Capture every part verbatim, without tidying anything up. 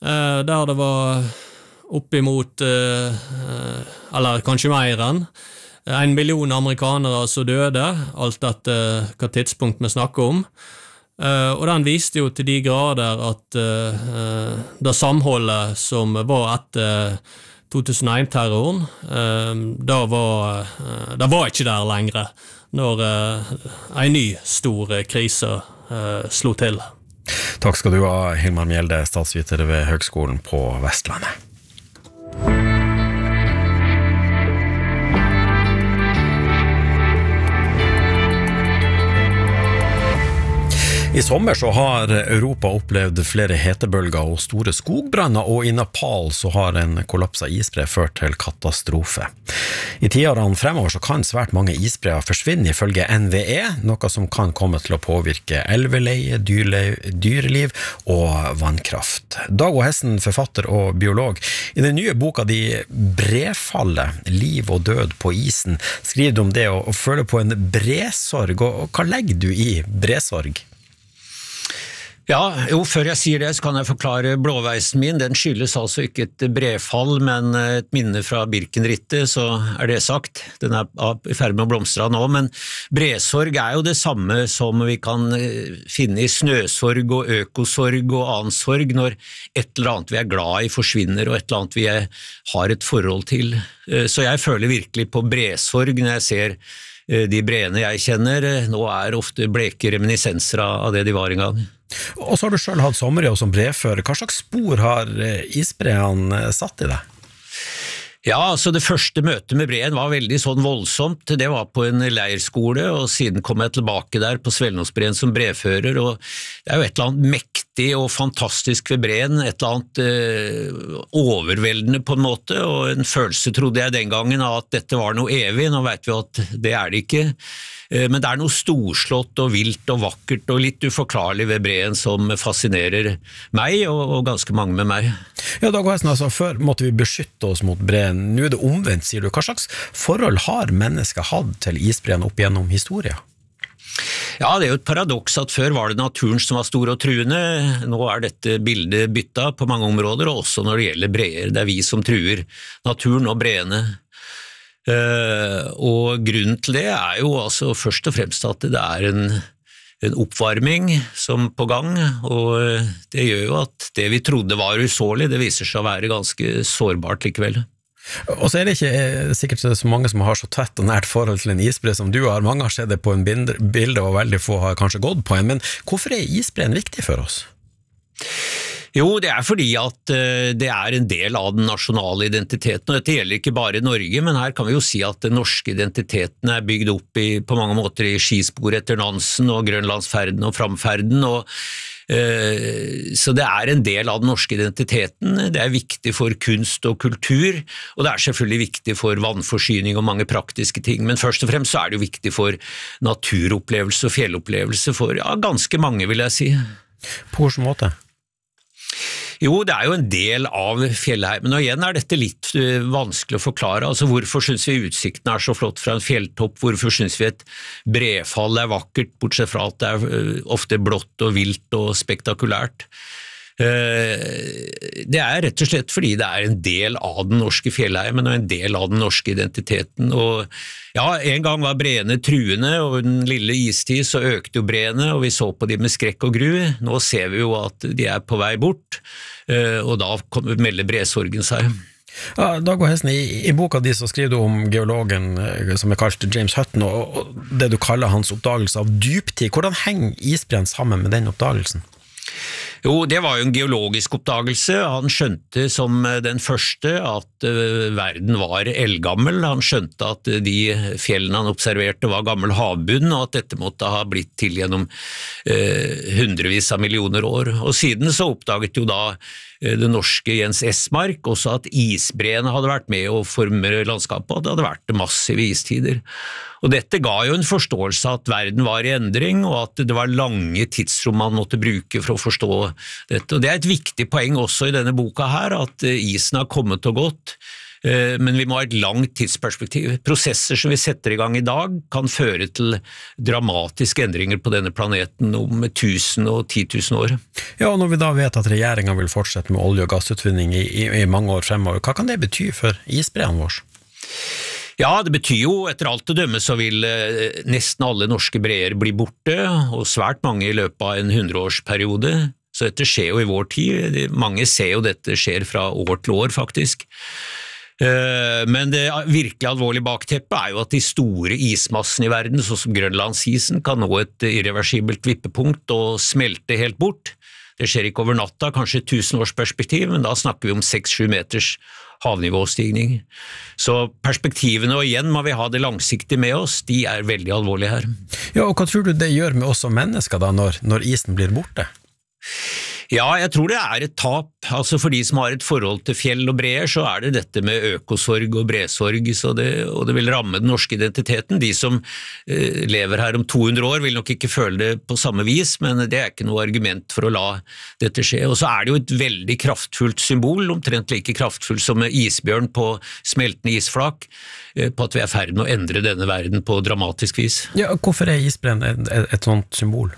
der det var oppimot, eller kanskje mer enn, en million amerikanere som døde, alt etter hva tidspunkt vi snakker om. Uh, og den viste jo til de grader at uh, uh, det samholdet som var etter to tusen og en-terroren, uh, det, var, uh, det var ikke der lenger når uh, en ny stor krise uh, slo til. Takk skal du ha, Hilmar Mjelde, statsviter ved Høgskolen på Vestlandet. I sommer så har Europa opplevd flere hetebølger og store skogbranner, og i Nepal så har en kollapset isbre ført til katastrofe. I tiårene fremover så kan svært mange isbreer forsvinne ifølge N V E, noe som kan komme til å påvirke elveleie, dyreliv og vannkraft. Dag O. Hessen, forfatter og biolog, i den nye boka di Brefallet, liv og død på isen, skriver du om det å føle på en bresorg, og hva legger du i bresorg? Ja, jo, før jeg sier det så kan jeg forklare blåveisen min. Den skyldes altså ikke et brefall, men et minne fra Birkenrittet, så er det sagt. Den er i ferd med å blomstre nå, men bresorg er jo det samme som vi kan finne i snøsorg og økosorg og annen sorg, når et eller annet vi er glad i forsvinner, og et eller annet vi har et forhold til. Så jeg føler virkelig på bresorg når jeg ser de breene jeg kjenner. Nå er ofte bleke reminiscenser av det de var en gang. Og så har du selv hatt sommerjobb som brefører. Hva slags spor har isbreene satt i deg? Ja, altså det første møtet med breen var veldig sånn voldsomt. Det var på en leirskole, og siden kom jeg tilbake der på Svelnosbreen som brefører, og det er jo et eller annet mektig og fantastisk ved breen, et eller annet eh, overveldende på en måte, og en følelse trodde jeg den gangen av at dette var noe evig. Nå vet vi at det er det ikke. Men det er noe storslått og vilt og vakkert og litt uforklarlig ved breen som fascinerer meg og, og ganske mange med meg. Ja, Dag O. Hessen, altså, før måtte vi beskytte oss mot breen. Nå er det omvendt, sier du. Hva slags forhold har mennesker hatt til isbreen opp gjennom historien? Ja, det er jo et paradoks at før var det naturen som var stor og truende. Nå er dette bildet bytta på mange områder, og også når det gjelder breer. Det er vi som truer naturen og breene. Uh, og grunnen til det er jo altså først og fremst at det er en, en oppvarming som på gang, og det gjør jo at det vi trodde var usårlig, det viser seg å være ganske sårbart likevel. Og så er det ikke sikkert så mange som har så tett og nært forhold til en isbre som du har. Mange har sett det på en bilde, og veldig få har kanskje gått på en, men hvorfor er isbreen viktig for oss? Jo, det er fordi at det er en del av den nasjonale identiteten, og dette gjelder ikke bare Norge, men her kan vi jo si at den norske identiteten er bygd opp i, på mange måter i skispor etter Nansen og Grønlandsferden og Framferden, og eh, så det er en del av den norske identiteten. Det er viktig for kunst og kultur, og det er selvfølgelig viktig for vannforsyning og mange praktiske ting, men først og fremst så er det jo viktig for naturopplevelse og fjellopplevelse for ja, ganske mange, vil jeg si. På hvilken måte? Jo, det er jo en del av fjellheimen, og igjen er dette litt vanskelig å forklare. Altså, hvorfor synes vi utsikten er så flott fra en fjelltopp? Hvorfor synes vi et brefall er vakkert, bortsett fra at det er ofte blått og vilt og spektakulært? Det er rett og slett fordi det er en del av den norske fjellheimen og en del av den norske identiteten, og ja, en gang var breene truende, og i den lille istid så økte jo breene, og vi så på de med skrekk og gru. Nå ser vi jo at de er på vei bort, og da melder bresorgen seg. Ja, Dag O. Hessen, i, i boka di så skriver du om geologen som er kalt James Hutton, og, og det du kaller hans oppdagelse av dyptid. Hvordan henger isbreen sammen med den oppdagelsen? Jo, det var jo en geologisk oppdagelse. Han skjønte som den første at uh, verden var eldgammel. Han skjønte at uh, de fjellene han observerte var gammel havbunn, og at dette måtte ha blitt til gjennom uh, hundrevis av millioner år. Og siden så oppdaget jo da uh, det norske Jens Esmark også at isbreene hadde vært med å forme landskapet, og det hadde vært massive istider. Og dette ga jo en forståelse av at verden var i endring, og at det var lange tidsrom man måtte bruke for å forstå dette. Og det er et viktig poeng også i denne boka her, at isen har kommet og gått. men vi må ha et langt tidsperspektiv. Prosesser som vi setter i gang i dag kan føre til dramatiske endringer på denne planeten om tusen og ti tusen år. Ja, og når vi da vet at regjeringen vil fortsette med olje- og gassutvinning i, i, i mange år fremover, hva kan det bety for isbreene våre? Ja, det betyr jo, etter alt å dømme, så vil eh, nesten alle norske breer bli borte, og svært mange i løpet av en hundreårsperiode. Så dette skjer jo i vår tid. Mange ser jo dette skjer fra år til år, faktisk. Men det virkelig alvorlige bakteppet er jo at de store ismassene i verden, sånn som Grønlandsisen, kan nå et irreversibelt vippepunkt og smelte helt bort. Det skjer ikke over natta, kanskje et tusenårsperspektiv, men da snakker vi om seks til sju meters havnivåstigning. Så perspektivene, og igjen må vi ha det langsiktig med oss, de er veldig alvorlige her. Ja, og hva tror du det gjør med oss som mennesker da, når, når isen blir borte? Ja, jeg tror det er et tap. Altså for de som har et forhold til fjell og breer, så er det dette med økosorg og bresorg, så det, og det vil ramme den norske identiteten. De som eh, lever her om to hundre år vil nok ikke føle det på samme vis, men det er ikke noe argument for å la dette skje. Og så er det jo et veldig kraftfullt symbol, omtrent like kraftfullt som isbjørn på smeltende isflak, eh, på at vi er i ferd med å endre denne verden på dramatisk vis. Ja, hvorfor er isbreen et, et, et sånt symbol?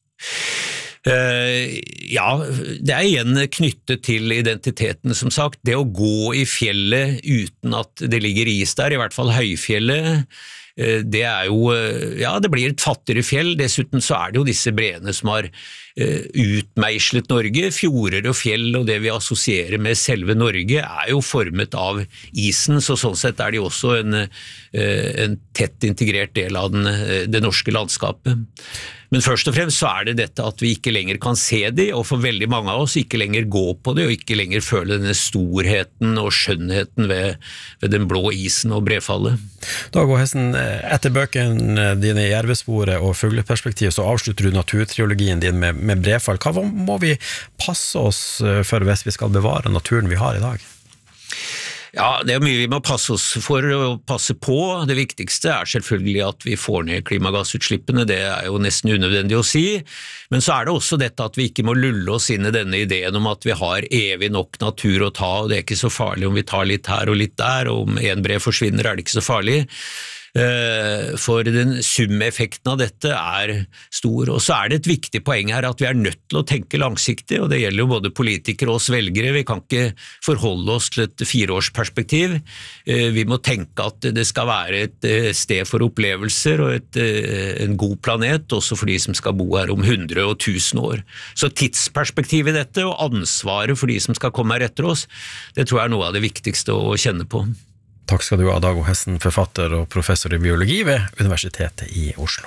Uh, ja, det er igjen knyttet til identiteten, som sagt. Det å gå i fjellet uten at det ligger is der, i hvert fall høyfjellet, uh, det er jo, uh, ja, det blir et fattigere fjell. Dessuten så er det jo disse breene som har uh, utmeislet Norge. Fjorder og fjell og det vi assosierer med selve Norge er jo formet av isen, så sånn sett er de også en, uh, en tett integrert del av den, uh, det norske landskapet. Men først og fremst så er det dette at vi ikke lenger kan se de, og for veldig mange av oss ikke lenger gå på det, og ikke lenger føle denne storheten og skjønnheten ved, ved den blå isen og brefallet. Dag og Hessen, etter bøkene dine i Jervesporet og Fugleperspektiv, så avslutter du naturtriologien din med, med brefall. Hva må vi passe oss for hvis vi skal bevare naturen vi har i dag? Ja, det er mye vi må passe oss for å passe på. Det viktigste er selvfølgelig at vi får ned klimagassutslippene, det er jo nesten unødvendig å si. Men så er det også dette at vi ikke må lulle oss inn i denne ideen om at vi har evig nok natur å ta, og det er ikke så farlig om vi tar litt her og litt der, og om en brev forsvinner er det ikke så farlig. For den sumeffekten av dette er stor, og så er det et viktig poeng her at vi er nødt til å tenke langsiktig, og det gjelder jo både politikere og oss velgere. Vi kan ikke forholde oss til et fireårsperspektiv. Vi må tenke at det skal være et sted for opplevelser og et, en god planet, også for de som skal bo her om hundre og tusen år. Så tidsperspektivet i dette og ansvaret for de som skal komme her etter oss, det tror jeg er noe av det viktigste å kjenne på. Takk skal du ha, Dag O. Hessen, forfatter og professor i biologi ved Universitetet i Oslo.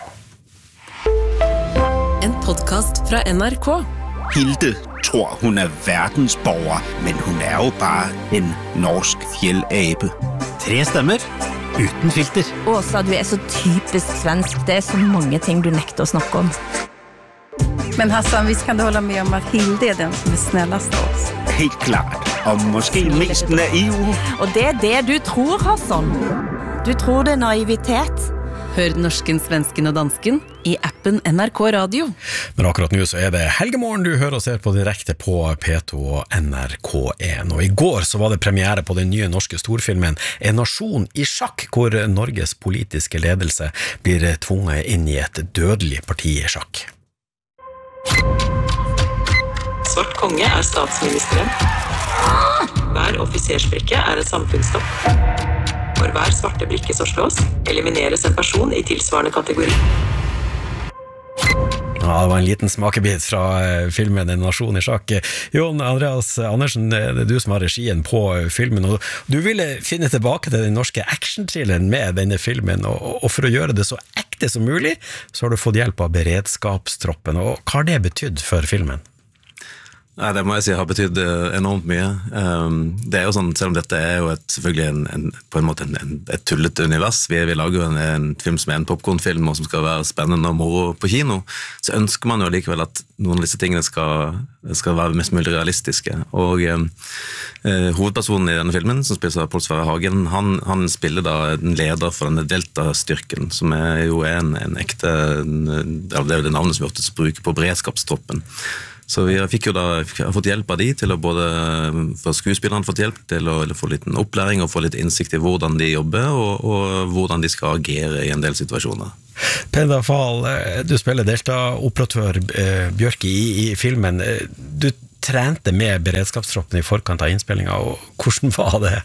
En podcast fra N R K. Hilde tror hun er verdensborger, men hun er jo bare en norsk fjellape. Tre stemmer, uten filter. Åsa, du er så typisk svensk. Det er så mange ting du nekter å snakke om. Men Hassan, visst kan du hålla med om att Hilde är den som är snällast av oss? Helt klart, og måske mest naiv. Og det er det du tror, Hassan. Du tror det er naivitet. Hør norsken, svensken og dansken i appen N R K Radio. Men akkurat nå så er det helgemorgen du hører og ser på direkte på P to og N R K en. Og i går så var det premiere på den nye norske storfilmen En nasjon i sjakk, hvor Norges politiske ledelse blir tvunget inn i et dødelig parti i sjakk. Svart konge er statsministeren. Hver offisersbrikke er en samfunnstopp. For hver svarte brikke som slås, elimineres en person i tilsvarende kategori. Ja, det var en liten smakebit fra filmen En nasjon i sjakk. Jon Andreas Andersen, det er du som har regien på filmen, og du ville finne tilbake til den norske action-thrilleren med denne filmen, og for å gjøre det så ekte som mulig, så har du fått hjelp av beredskapstroppen, og hva har det betydd for filmen? Nei, det må jeg si har betydd enormt mye. Det er jo sånn, selv om dette er jo et, selvfølgelig en, en, på en måte en, en, et tullet univers, vi, vi lager jo en, en film som er en popcornfilm og som skal være spennende og moro på kino, så ønsker man jo likevel at noen av disse tingene skal, skal være mest mulig realistiske. Og eh, hovedpersonen i denne filmen, som spiller av Pål Sverre Hagen, han, han spiller da en leder for denne Delta-styrken, som er jo en, en ekte, det er jo det navnet som vi ofte bruker på beredskapstroppen, Så vi fikk jo da har fått hjelp av de til å både for skuespillerne fått hjelp til å få litt opplæring og få litt innsikt i hvordan de jobber og, og hvordan de skal agere i en del situasjoner. Peder Fahl, du spiller deltaoperatør Bjørk i, i filmen. Du trente med beredskapstroppen i forkant av innspillinga, og hvordan var det?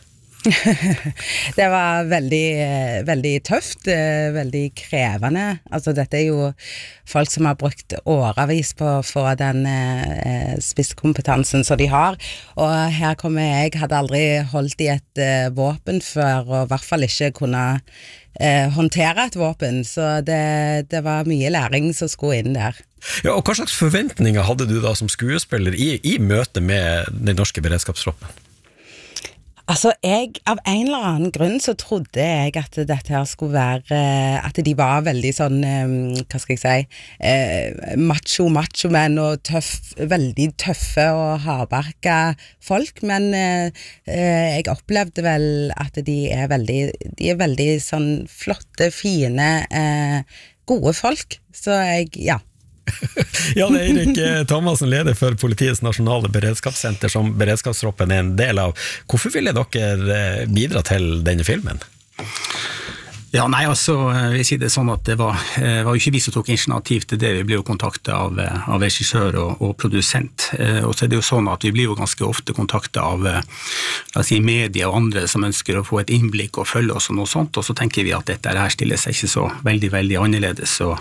Det var veldig, veldig tøft, veldig krevende. Altså, dette er jo folk som har brukt årevis på å få den eh, spisskompetansen som de har, og her kommer jeg, hadde aldri holdt i et eh, våpen før, og i hvert fall ikke kunne eh, håndtere et våpen, så det, det var mye læring som skulle inn der. Ja, og hva slags forventninger hadde du da som skuespiller i, i møte med den norske beredskapstroppen? Altså, jeg, av en eller annen grunn så trodde jeg at dette her skulle være, at de var veldig sånn, hva skal jeg si, eh, macho, macho menn og tøff, veldig tøffe og hardbarka folk, men eh, jeg opplevde vel at de er veldig, de er veldig sånn flotte, fine, eh, gode folk, så jeg, ja. Jan Eirik Thomassen, leder for Politiets nasjonale beredskapssenter, som beredskapstroppen er en del av. Hvorfor ville dere bidra til denne filmen? Ja, nei, altså, vi sier det sånn at det var, var jo ikke vi som tok initiativ til det, vi ble jo kontaktet av, av regissør og, og produsent, og så er det jo sånn at vi blir jo ganske ofte kontaktet av, la oss si, media og andre som ønsker å få et innblikk og følge oss og noe sånt, og så tenker vi at dette her stiller seg ikke så veldig, veldig annerledes, og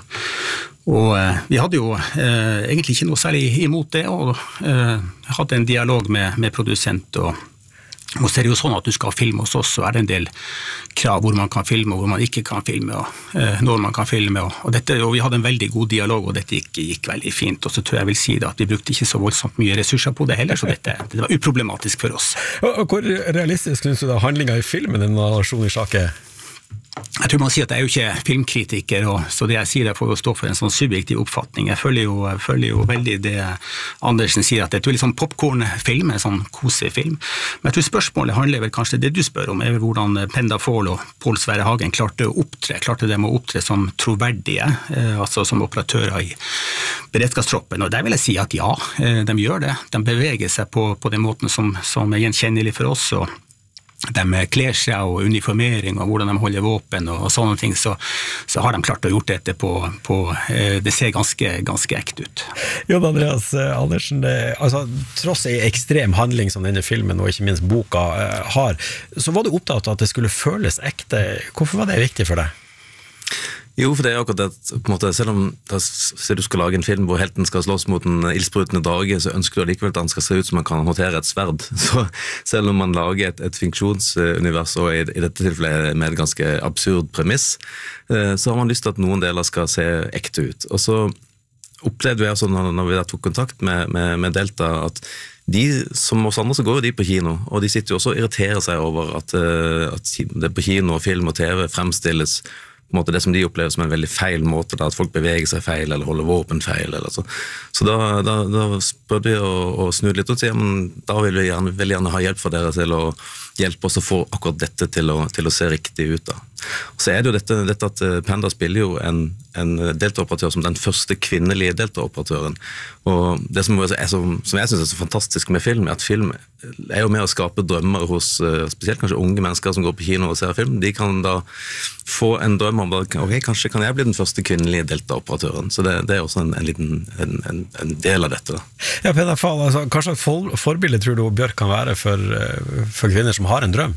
Og eh, vi hadde jo eh, egentlig ikke noe særlig imot det, og eh, hadde en dialog med, med produsent, og, og så er det jo sånn at du skal filme hos oss, så er det en del krav hvor man kan filme, og hvor man ikke kan filme, og eh, når man kan filme, og, og, dette, og vi hadde en veldig god dialog, og dette gikk, gikk veldig fint, og så tror jeg vil si det at vi brukte ikke så voldsomt mye ressurser på det heller, så dette, det var uproblematisk for oss. Og, og hvor realistisk synes du da handlingen i filmen en nasjon i sjakke? Jeg tror man sier at jeg er jo ikke filmkritiker, og så det jeg sier jeg får jo stå for en sånn subjektiv oppfatning. Jeg følger jo, jeg følger jo veldig det Andersen sier, at det er litt sånn popcornfilm, en sånn kosefilm. Men jeg tror spørsmålet handler vel kanskje det du spør om, er hvordan Peder Fahl og Pål Sverre Hagen klarte å opptre, klarte de å opptre som troverdige, altså som operatører i beredskapstroppen. Og der vil jeg si at ja, de gjør det. De beveger seg på, på den måten som, som er gjenkjennelig for oss, og de kler seg og uniformering og hvordan de holder våpen og, og sånne ting, så, så har de klart å gjort dette på, på det ser ganske, ganske ekte ut. Jon Andreas Andersen, det, altså, tross en ekstrem handling som denne filmen og ikke minst boka eh, har, så var du opptatt av at det skulle føles ekte. Hvorfor var det viktig for deg? Jo, for det er akkurat det, på en måte, selv om du skal lage en film hvor helten skal slåss mot en ildsprutende drage, så ønsker du likevel at han skal se ut som han kan håndtere et sverd. Så selv om man lager et, et funksjonsunivers, og i, i dette tilfellet med et ganske absurd premiss, så har man lyst til at noen deler skal se ekte ut. Og så opplevde vi altså, når, når vi tok kontakt med, med, med Delta, at de, som oss andre, så går jo de på kino, og de sitter jo også og irriterer seg over at, at det på kino, film og TV fremstilles på en måte det som de opplever som en veldig feil måte, da, at folk beveger seg feil eller holder våpen feil eller så. Så da, da, da spør vi å, å snu litt og si, men da vil vi gjerne, veldig gjerne ha hjelp for dere til å hjelpe oss å få akkurat dette til å, til å se riktig ut da. Og så er det jo dette, dette at Penda spiller jo en, en deltaoperatør som den første kvinnelige deltaoperatøren, og det som, er så, som jeg synes er så fantastisk med film, er at film er jo med å skape drømmer hos spesielt kanskje unge mennesker som går på kino og ser film. De kan da få en drøm om at ok, kanskje kan jeg bli den første kvinnelige deltaoperatøren, så det, det er også en, en liten en, en, en del av dette da. Ja, Peder Fahl, altså, hva slags for, forbilde tror du Bjørk kan være for, for kvinner som har en drøm?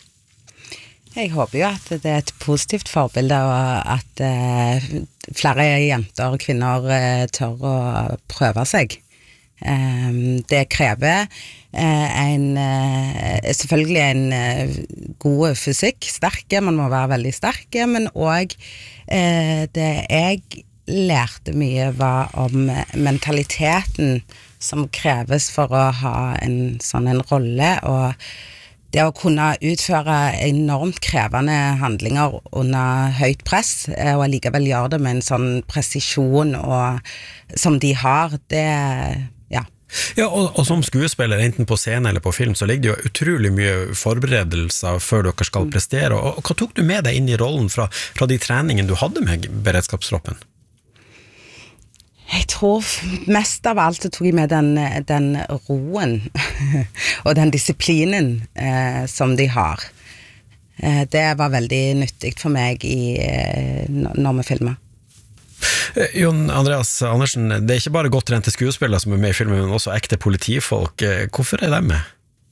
Jeg håper jo at det er et positivt forbilde, og at eh, flere jenter og kvinner eh, tør å prøve seg. Eh, det krever eh, en, eh, selvfølgelig en eh, god fysikk, sterke, man må være veldig sterke, men også eh, det jeg lærte mye var om mentaliteten som kreves for å ha en sånn en rolle, og det å kunne utføre enormt krevende handlinger under høyt press, og allikevel gjøre det med en sånn presisjon og, som de har, det, ja. Ja, og, og som skuespiller, enten på scene eller på film, så ligger det jo utrolig mye forberedelser før dere skal prestere, og, og hva tok du med deg inn i rollen fra, fra de treningene du hadde med beredskapstroppen? Jeg tror mest av alt så tok jeg med den, den roen og den disiplinen eh, som de har. Eh, det var veldig nyttig for meg i, eh, når vi filmer. Jon Andreas Andersen, det er ikke bare godt trente skuespillere som er med i filmen, men også ekte politifolk. Hvorfor er de med?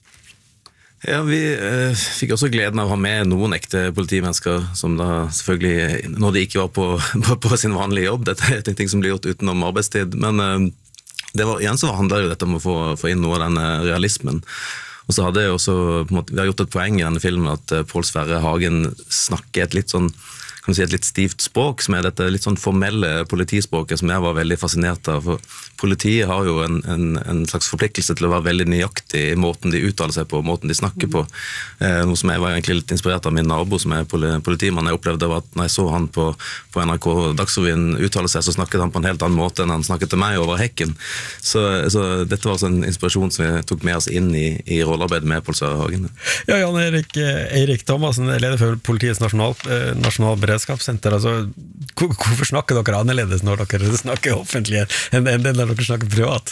Ja, vi eh, fikk også gleden av å ha med noen ekte politimennesker som da selvfølgelig, når de ikke var på, på, på sin vanlige jobb, dette er ting som blir gjort utenom arbeidstid, men eh, det var, igjen så handler jo dette om å få, få inn noe av den realismen. Og så hadde jeg også, på en måte, vi har gjort et poeng i denne filmen at Pål Sverre Hagen snakker et litt sånn, kan du si et litt stivt språk, som er dette litt sånn formelle politispråket som jeg var veldig fascinert av. For politiet har jo en, en, en slags forpliktelse til å være veldig nøyaktig i måten de uttaler seg på, måten de snakker på. Eh, noe som jeg var egentlig litt inspirert av min nabo som er politimann. Jeg opplevde at når jeg så han på, på N R K Dagsrevyen uttale seg, så snakket han på en helt annen måte enn han snakket til meg over hekken. Så, så dette var også en inspirasjon som vi tok med oss inn i, i rollearbeidet med Pål Sverre Hagen. Ja, Jan Erik, Eirik Thomassen, leder for politiets nasjonal, nasjonal beredskapssenter. Altså, hvorfor snakker dere annerledes når dere snakker offentlig enn det når dere snakker privat?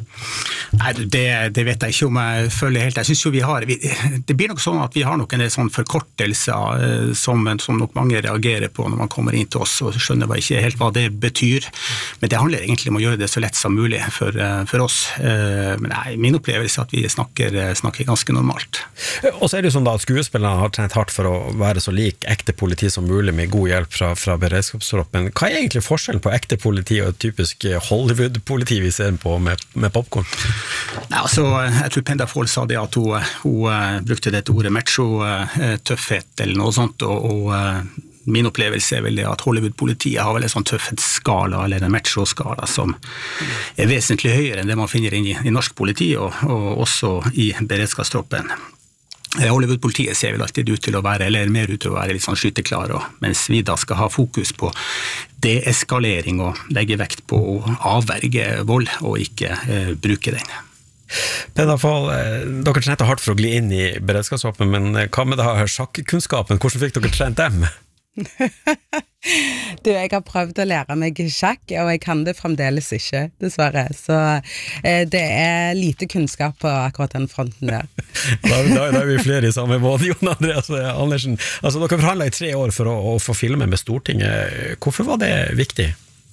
Nei, det, det vet jeg ikke om jeg føler helt. Jeg synes jo vi har, vi, det blir nok sånn at vi har nok en del sånn forkortelser eh, som, som nok mange reagerer på når man kommer inn til oss og skjønner hva, ikke helt hva det betyr. Men det handler egentlig om å gjøre det så lett som mulig for, for oss. Eh, men nei, min opplevelse er at vi snakker, snakker ganske normalt. Og så er det jo sånn da at skuespillerne har trent hardt for å være så lik ekte politi som mulig med god hjelp fra, fra beredskapstroppen. Hva er egentlig forskjellen på ekte politi og typisk Hollywood-politi vi ser på med, med popcorn? Nei, altså, jeg tror Penda Foll sa det at hun, hun uh, brukte dette ordet macho-tøffhet eller noe sånt, og, og uh, min opplevelse er vel det at Hollywood-politiet har vel en sånn tøffhetsskala eller en macho-skala som er vesentlig høyere enn det man finner inn i, i norsk politi og, og også i beredskapstroppen. Hollywood-politiet ser vel alltid ut til å være, eller mer ut til å være litt sånn skytteklar, mens vi da skal ha fokus på deeskalering og legge vekt på å avverge vold og ikke eh, bruke den. Penda Foll, dere trente hardt for å gli inn i beredskapstroppen, men hva med det her sjakkkunnskapen? Hvordan fikk dere trent dem? Du, jeg har prøvd å lære meg sjakk, og jeg kan det fremdeles ikke, dessverre. Så eh, det er lite kunnskap på akkurat den fronten der. da, da, da er vi flere i samme måte, Jon Andreas Andersen. Altså, dere forhandlet i tre år for å, å få filme med Stortinget. Hvorfor var det viktig?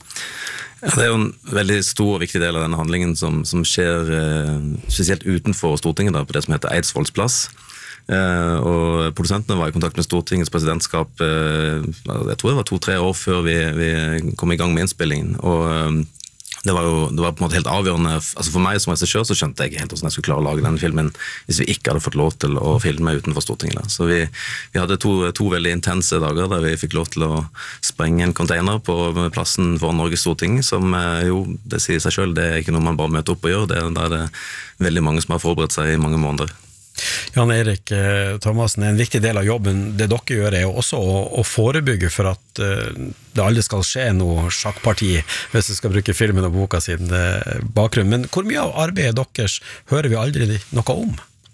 Ja, det er jo en veldig stor og viktig del av denne handlingen som, som skjer eh, spesielt utenfor Stortinget, da, på det som heter Eidsvolls plass. Uh, og produsentene var i kontakt med Stortingets presidentskap uh, jeg tror det var to-tre år før vi, vi kom i gang med innspillingen, og um, det var jo det var på en måte helt avgjørende. Altså for meg som regissør så skjønte jeg helt hvordan jeg skulle klare å lage denne filmen hvis vi ikke hadde fått lov til å filme utenfor Stortinget da. Så vi, vi hadde to, to veldig intense dager der vi fikk lov til å sprenge en container på plassen for Norges Storting, som jo, det sier seg selv, det er ikke noe man bare møter opp og gjør, det, der er det veldig mange som har forberedt seg i mange måneder. Jan Erik Thomassen, en viktig del av jobben det dere gjør er jo også å, å forebygge for at uh, det aldri skal skje noe sjakkparti hvis du skal bruke filmen og boka sin uh, bakgrunn. Men hvor mye av arbeidet deres hører vi aldri noe om?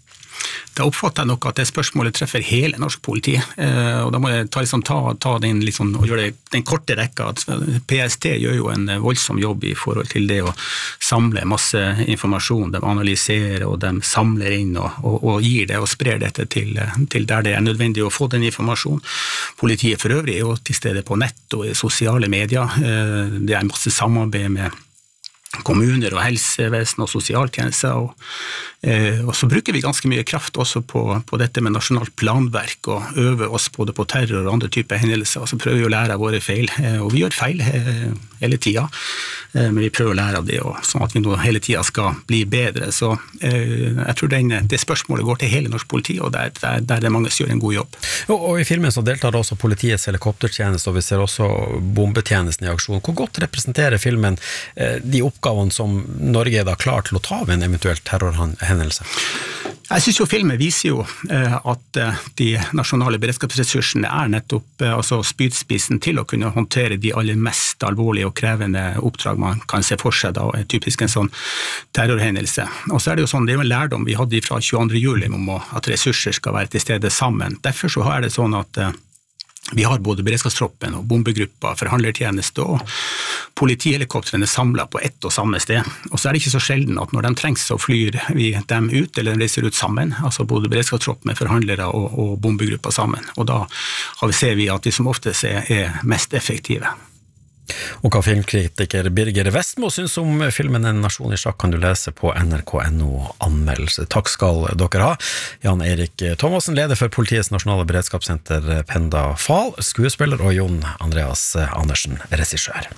Da oppfatter jeg nok at det spørsmålet treffer hele norsk politi, eh, og da må jeg ta, liksom, ta, ta den, liksom, og gjøre det, den korte rekka. P S T gjør jo en voldsom jobb i forhold til det å samle masse informasjon, de analyserer og de samler inn og, og, og gir det og sprer dette til, til der det er nødvendig å få den informasjonen. Politiet for øvrig er jo til stede på nett og i sosiale medier, eh, det er masse samarbeid med kommuner og helsevesen og sosialtjenester, og, eh, og så bruker vi ganske mye kraft også på, på dette med nasjonalt planverk og øver oss både på terror og andre typer hendelser, og så prøver vi å lære av våre feil, eh, og vi gjør feil eh, hele tiden, eh, men vi prøver å lære av det, og, sånn at vi nå hele tiden skal bli bedre, så eh, jeg tror den, det spørsmålet går til hele norsk politi, og der, der, der det mange som gjør en god jobb. Og, og i filmen så deltar også politiets helikoptertjeneste, og vi ser også bombetjenesten i aksjon. Hvor godt representerer filmen eh, de oppgavene som Norge er da klar til å ta ved en eventuell terrorhendelse? Jeg synes jo filmen viser jo eh, at eh, de nasjonale beredskapsressursene er nettopp eh, altså spydspissen til å kunne håndtere de aller mest alvorlige og krevende oppdrag man kan se for seg da, typisk en sånn terrorhendelse. Og så er det jo sånn, det er jo en lærdom vi hadde fra tjueandre juli om at ressurser skal være til stede sammen. Derfor så er det sånn at eh, vi har både beredskapstroppen og bombegrupper, forhandlertjeneste og politihelikoptrene samlet på ett og samme sted. Og så er det ikke så sjelden at når de trengs så flyr vi dem ut, eller de reiser ut sammen, altså både beredskapstropp med forhandlere og, og bombegrupper sammen. Og da ser vi at de som oftest er, er mest effektive. Og hva filmkritiker Birger Vestmo synes om filmen En nasjon i sjakk kan du lese på N R K punktum no anmeldelse. Takk skal dere ha. Jan Erik Thomassen, leder for Politiets nasjonale beredskapssenter Penda Fal, skuespiller, og Jon Andreas Andersen, regissør.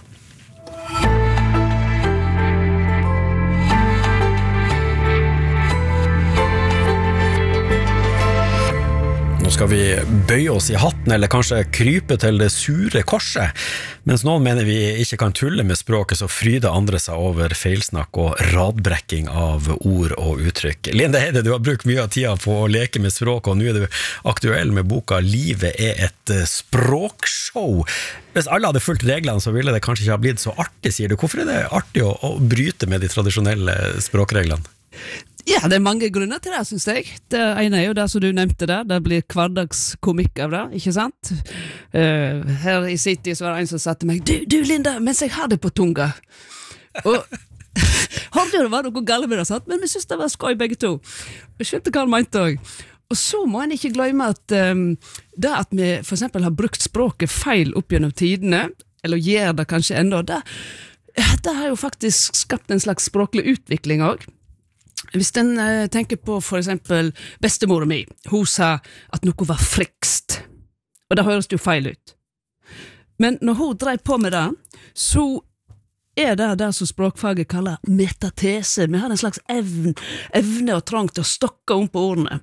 Nå skal vi bøye oss i hatten, eller kanskje krype til det sure korset. Mens noen mener vi ikke kan tulle med språket, så fryder andre seg over feilsnakk og radbrekking av ord og uttrykk. Linde Heide, du har brukt mye av tida på å leke med språk, og nå er du aktuell med boka «Livet er et språkshow». Hvis alle hadde fulgt reglene, så ville det kanskje ikke ha blitt så artig, sier du. Hvorfor er det artig å, å bryte med de tradisjonelle språkreglene? Ja, det er mange grunner til det, synes jeg. Det ene er jo det som du nevnte der, det blir hverdagskomikk av det, ikke sant? Uh, her i City så var det en som sa til meg, du, du Linda, mens jeg har det på tunga. Og hørte jo det var noe gale med det, sant? Men vi synes det var skøy begge to. Jeg skjønte hva han mente også. Og så må en ikke glemme at um, det at vi for eksempel har brukt språket feil opp gjennom tidene, eller gjør det kanskje enda, det, det har jo faktisk skapt en slags språklig utvikling også. Hvis den uh, tenker på for eksempel bestemora mi, hun sa at noe var frikst, og det høres jo feil ut. Men når hun drev på med det, så er det det som språkfaget kaller metatese. Vi har en slags evne, evne og trang til å stokke om på ordene.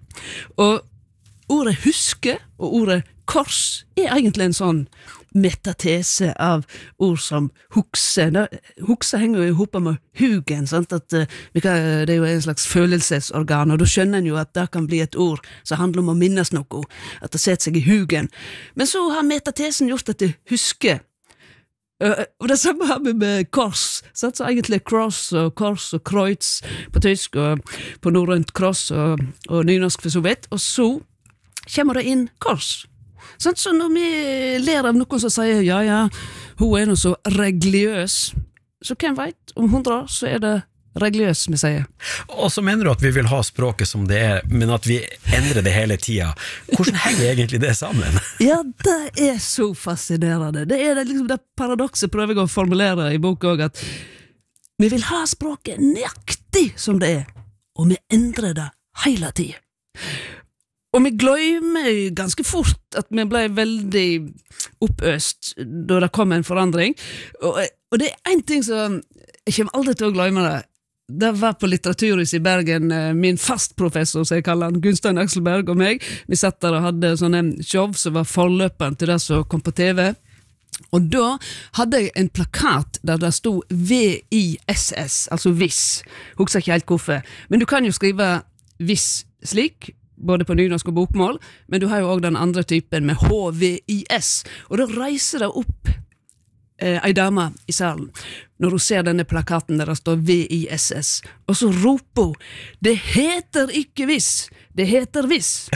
Og ordet huske og ordet kors er egentlig en sånn metatese av ord som hukse. Hukse henger jo i hopa med hugen, sant? At, uh, vi kan, det er jo en slags følelsesorgan, og da skjønner en jo at det kan bli et ord som handler om å minnes noe, at det setter seg i hugen. Men så har metatesen gjort at det husker. Uh, og det samme har vi med kors, sant? Så egentlig cross og kors og kreuz på tysk, og på norrønt cross og, og nynorsk for så vidt, og så kommer det inn kors. Sånn, så når vi ler av noen som sier ja, ja, hun er noe så regliøs, så hvem vet, om hundre år så er det regliøs, vi sier. Og så mener du at vi vil ha språket som det er, men at vi endrer det hele tida. Hvordan henger egentlig det sammen? Ja, det er så fascinerende. Det er det, liksom, det paradokset prøver jeg å formulere i boka også, at vi vil ha språket nøyaktig som det er, og vi endrer det hele tiden. Og vi glemmer ganske fort at vi ble veldig oppøst da det kom en forandring. Og, og det er en ting som jeg kommer aldri til å glemme det. Det var på Litteraturhuset i Bergen, min fastprofessor, som jeg kaller han, Gunstein Akselberg og meg. Vi satt der og hadde sånne show som var forløperen til det som kom på T V. Og da hadde jeg en plakat der det stod V I S S, altså viss. Husker ikke helt hvorfor. Men du kan jo skrive viss slik, både på nynorsk og bokmål, men du har jo også den andre typen med H V I S, og da reiser det opp eh, ei dame i salen, når hun ser denne plakaten der det står V I S S, og så roper hun, det heter ikke viss, det heter viss.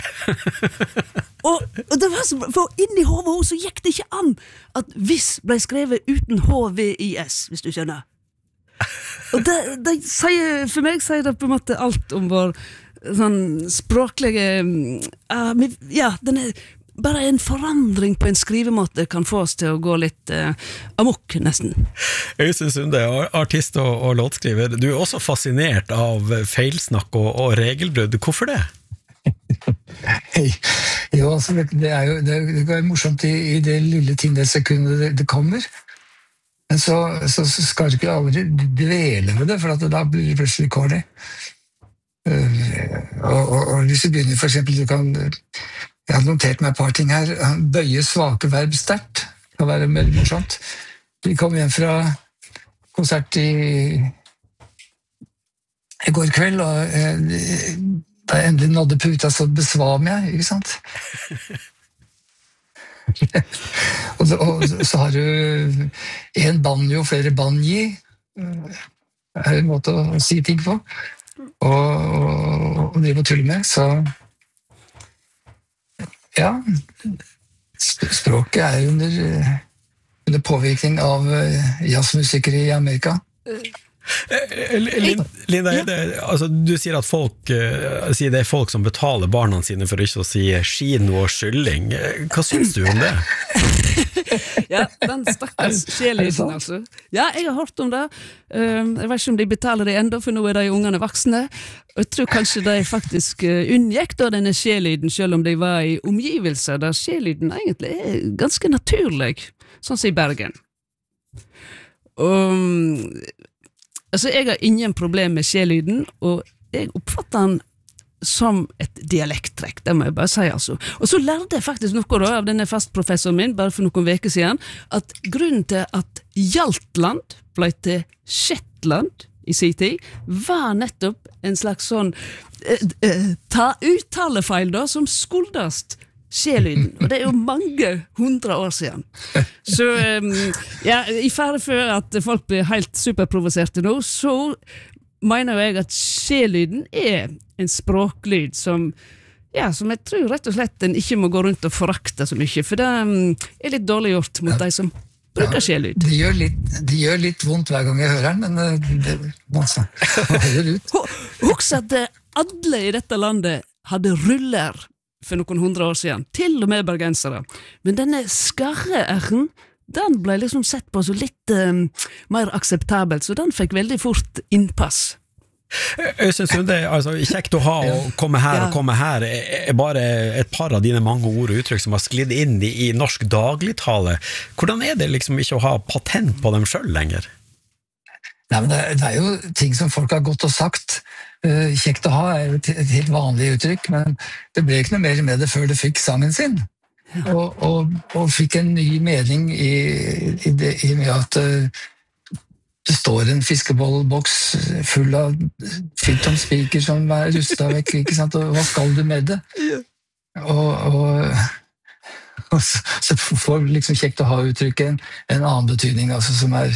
og, og det var så, for inni hodet hun så gikk det ikke an at viss ble skrevet uten H V I S, hvis du skjønner. Og det, det sier, for meg sier det på en måte alt om vår sånn språklige uh, ja, den er bare en forandring på en skrivemåte kan få oss til å gå litt uh, amok nesten. Øystein Sunde, artist og, og låtskriver, du er også fascinert av feilsnakk og, og regelbrudd. Hvorfor det? Hei. Jo, altså, det, det er jo det, det er morsomt i, i det lille ting det sekundet det, det kommer. Men så, så, så skal du ikke aldri dvele med det, for at da blir det plutselig corny. Uh, og, og, og hvis du begynner for eksempel, du kan, jeg har notert meg et par ting her, bøye svake verb sterkt, det kan være veldig morsomt. Vi kom hjem fra konsert i, i går kveld, og uh, da jeg endelig nådde puta, så besvam jeg, ikke sant? og, så, og så har du en banjo, flere banji, uh, er en måte å si ting på. Og, og, og det må tulle med, så ja, Språket er under, under påvirkning av jazzmusikere i Amerika. Linda, er det, altså, du sier at folk uh, sier det er folk som betaler barna sine for ikke å si kino og kylling. Hva synes du om det? Ja, den stakkars skjelyden altså. Ja, jeg har hørt om det. Um, jeg vet ikke om de betaler det enda, for nå er de ungene voksne. Og jeg tror kanskje de faktisk uh, unngikk da denne skjelyden, selv om de var i omgivelser der skjelyden egentlig er ganske naturlig, sånn som i Bergen. Um, altså, jeg har ingen problem med skjelyden, og jeg oppfatter den som et dialekttrekk, det må jeg bare si altså. Og så lærte jeg faktisk noe da, av denne fastprofessoren min, bare for noen veker siden, at grunnen til at Hjaltland ble til Shetland i sin tid, var nettopp en slags sånn eh, eh, ta uttalefeil da, som skuldast skjelyden, og det er jo mange hundre år siden. Så um, ja, i fare for at folk blir helt superprovoserte nå, så mener jeg at skjelyden er en språklyd som, ja, som jeg tror rett og slett en ikke må gå rundt og forakte så mye, for det um, er litt dårlig gjort mot de som bruker skjellyd. Ja, det, gjør litt, det gjør litt vondt hver gang jeg hører den, men det, altså, det holder ut. Husk at alle i dette landet hadde ruller for noen hundre år siden, til og med bergensere. Men denne skarre-r-en, den ble liksom sett på så litt um, mer akseptabelt, så den fikk veldig fort innpass. Øystein Sunde, altså, kjekt å ha å komme her og komme her er bare et par av dine mange ord og uttrykk som har sklidd inn i, i norsk dagligtale. Hvordan er det liksom ikke å ha patent på dem selv lenger? Nei, men det, det er jo ting som folk har gått og sagt. Uh, kjekt å ha er jo et, et helt vanlig uttrykk, men det ble ikke noe mer med det før det fikk sangen sin. Ja. Og, og, og fikk en ny mening i, i det i med at uh, det står en fiskebollboks full av fylltomspiker som er rustet vekk, ikke sant? Og hva skal du med det? Ja. Og, og, og så, så får liksom kjekt å ha uttrykket en, en annen betydning, altså, som er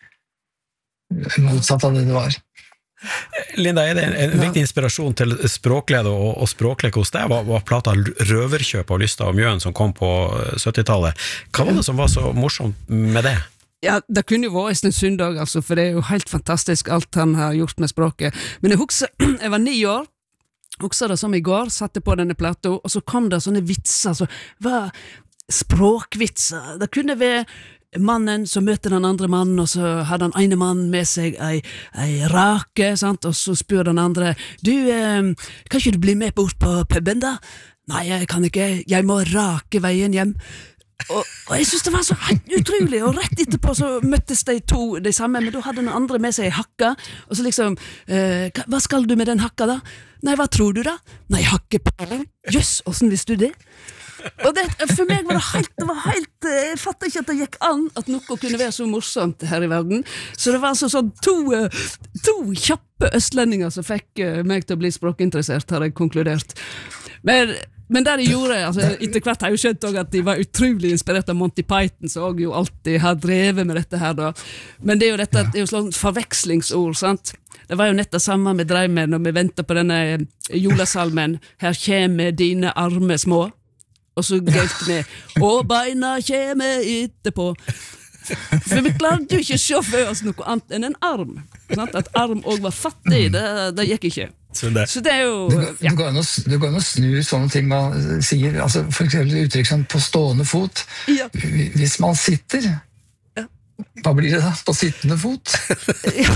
motsatt av det det var. Linda, er det en, en viktig inspirasjon til språklede og, og språklek hos deg? Var, var plata Røverkjøp av Lystad og Mjøen som kom på syttitallet? Hva var det som var så morsomt med det? Ja, det kunne jo vært Øystein Sunde, altså, for det er jo helt fantastisk alt han har gjort med språket. Men jeg husker, jeg var ni år, husker det som i går, satte på denne plata, og så kom det sånne vitser, altså, hva språkvitser? Det kunne være mannen som møter den andre mannen, og så hadde den ene mannen med seg ei, ei rake, sant? Og så spør den andre, du, eh, kan ikke du bli med bort på puben da? Nei, jeg kan ikke, jeg må rake veien hjem. Og, og jeg synes det var så helt utrolig, og rett etterpå så møttes de to de samme, men da hadde den andre med seg hakka, og så liksom eh, hva skal du med den hakka da? Nei, hva tror du da? Nei, hakkepæren. Jøss, hvordan visste du det? Og det, for meg var det helt, det var helt jeg fattet ikke at det gikk an at noe kunne være så morsomt her i verden, så det var altså sånn to, to kjappe østlendinger som fikk meg til å bli språkinteressert, har jeg konkludert. Men Men det de gjorde, altså, etter hvert har jeg jo skjønt også at de var utrolig inspirert av Monty Python, som også jo alltid har drevet med dette her da. Men det er jo dette, det er jo sånn forvekslingsord, sant? Det var jo nett det samme med dreimen når vi ventet på denne julesalmen, her kjeme dine arme små, og så gøyt vi, og beina kjeme etterpå. For vi klarte jo ikke å se for oss noe annet enn en arm, sant? At arm også var fattig, det, det gikk ikke. Så det, så det er jo ja. Det går an å, det går an å snu sånne ting man sier, altså for eksempel uttrykk som på stående fot. Ja. Hvis man sitter, ja. Hva blir det da? På sittende fot? Ja.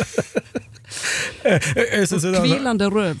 Kvilende røv.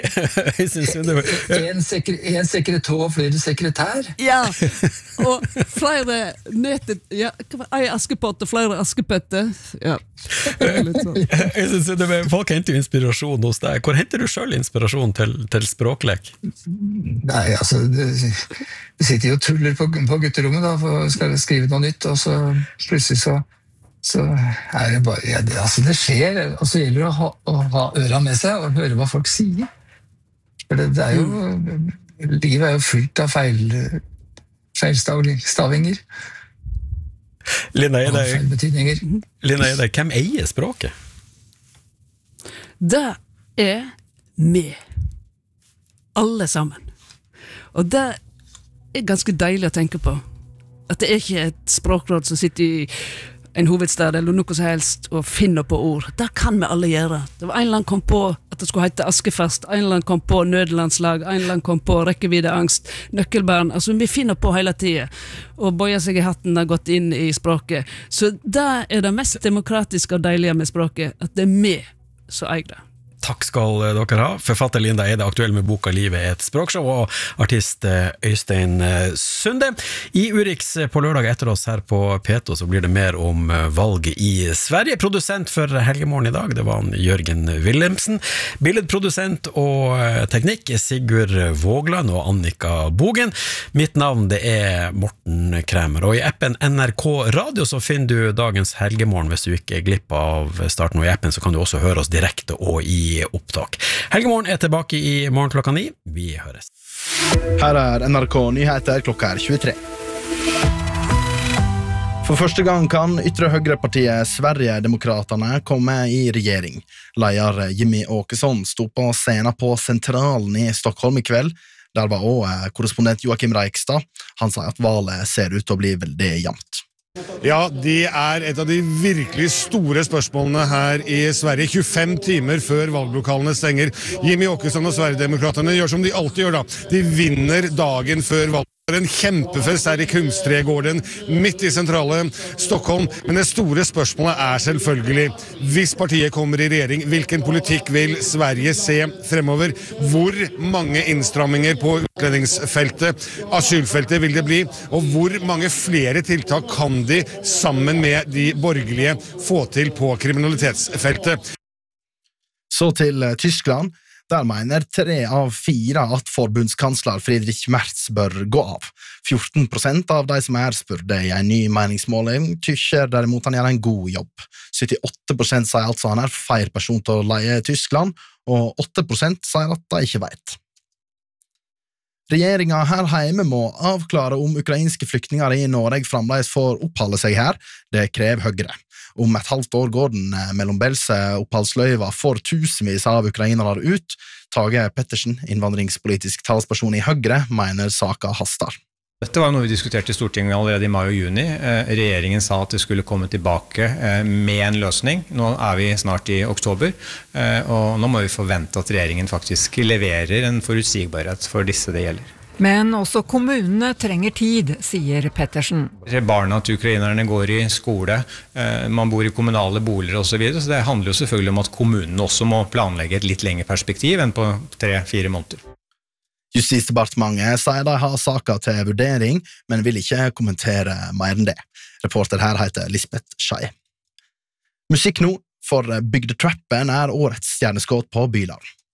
En, sekre, en sekretå og flere sekretær. Ja, og flere nøtet, ja, ei askepott og flere askepøtter. Ja. Sånn. Folk henter jo inspirasjon hos deg. Hvor henter du selv inspirasjon til, til språklek? Nei, altså det, det sitter jo tuller på, på gutterommet da, for å skal skrive noe nytt, og så plutselig så så er det bare, ja, det, altså det skjer, og så gjelder det å ha, å ha øra med seg og høre hva folk sier. For det, det er jo, livet er jo fullt av feil, feilstavinger. Linda, er det, Linda, er det, hvem eier språket? Det er vi. Alle sammen. Og det er ganske deilig å tenke på. At det er ikke et språkråd som sitter i en hovedstad eller noe som helst og finner på ord. Det kan vi alle gjøre. Det var en eller annen kom på at det skulle hete Askefest, en eller annen kom på nødlandslag, en eller annen kom på rekkeviddeangst, nøkkelbarn. Altså, vi finner på hele tiden. Og bøyer seg i hatten har gått inn i språket. Så det er det mest demokratiske og deilige med språket, at det er vi som eier det. Takk skal dere ha. Forfatter Linda Eide, aktuell med boka Livet er et språkshow, og artist Øystein Sunde. I Urix på lørdag etter oss her på P to så blir det mer om valget i Sverige. Produsent for Helgemorgen i dag, det var Jørgen Wilhelmsen. Billedprodusent og teknikk Sigurd Vågland og Annika Bogen. Mitt navn det er Morten Kremer, og i appen N R K Radio så finner du dagens Helgemorgen. Hvis du ikke er glipp av starten og i appen så kan du også høre oss direkte og i opptak. Helgemorgen er tilbake i morgen klokka ni. Vi høres. Her er N R K Nyheter klokka er tjuetre. For første gang kan ytre høyrepartiet Sverigedemokraterna komme i regjering. Leder Jimmy Åkesson stod på scenen på Centralen i Stockholm i kveld. Der var også korrespondent Joakim Reikstad. Han sa at valget ser ut til å bli veldig jevnt. Ja, det er et av de virkelig store spørsmålene her i Sverige. tjuefem timer før valglokalene stenger. Jimmy Åkesson og Sverigedemokraterna gjør som de alltid gjør da. De vinner dagen før valget. En kjempefest her i Kungsträdgården, midt i sentrale Stockholm. Men det store spørsmålet er selvfølgelig, hvis partiet kommer i regjering, hvilken politikk vil Sverige se fremover? Hvor mange innstramminger på utlendingsfeltet, asylfeltet vil det bli? Og hvor mange flere tiltak kan de, sammen med de borgerlige, få til på kriminalitetsfeltet? Så til Tyskland. Der mener tre av fire at forbundskansler Friedrich Merz bør gå av. fjorten prosent av de som er spurte i en ny meningsmåling tykker derimot han gjør en god jobb. syttiåtte prosent sier altså han er feil person til å leie Tyskland, og åtte prosent sier at de ikke vet. Regjeringa her hjemme må avklare om ukrainske flyktninger i Norge fremdeles får oppholde seg her. Det krever Høyre. Om et halvt år går den mellombelse oppholdsløyva for tusenvis av ukrainere ut. Tage Pettersen, innvandringspolitisk talsperson i Høyre, mener saka hastar. Dette var noe vi diskuterte i Stortinget allerede i mai og juni. Regjeringen sa at det skulle komme tilbake med en løsning. Nå er vi snart i oktober, og nå må vi forvente at regjeringen faktisk leverer en forutsigbarhet for disse det gjelder. Men også kommunene trenger tid, sier Pettersen. Barna til ukrainerne går i skole, man bor i kommunale boliger og så videre, så det handler jo selvfølgelig om at kommunene også må planlegge et litt lengre perspektiv enn på tre-fire måneder. Justisdepartementet sier de har saker til vurdering, men vil ikke kommentere mer enn det. Reporter her heter Lisbeth Schei. Musikk nå, for Bygdetrappen er årets stjerneskudd på Bylarm.